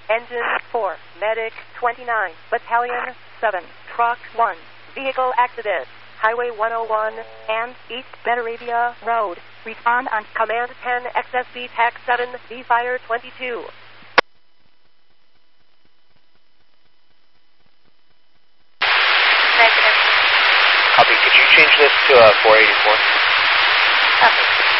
Engine 4, Medic 29, Battalion 7, Truck 1, Vehicle Accident, Highway 101 and East Bessarabia Road. Respond on Command 10 XSB TAC 7, V-Fire 22. Negative. Copy. Could you change this to 484? Copy.